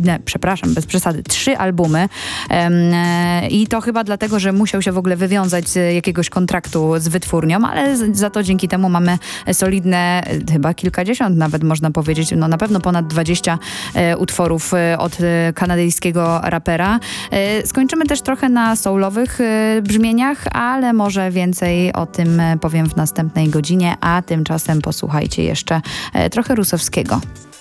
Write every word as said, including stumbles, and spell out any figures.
nie, przepraszam, bez przesady, trzy albumy e, i to chyba dlatego, że musiał się w ogóle wywiązać z jakiegoś kontraktu z wytwórnią, ale za to dzięki temu mamy solidne, chyba kilkadziesiąt nawet można powiedzieć, no na pewno ponad dwadzieścia e, utworów e, od e, kanadyjskiego rapera. E, skończymy też trochę na soulowych e, brzmieniach, ale może więcej o tym powiem w następnej godzinie, a tymczasem posłuchajcie jeszcze e, trochę Rusowskiego.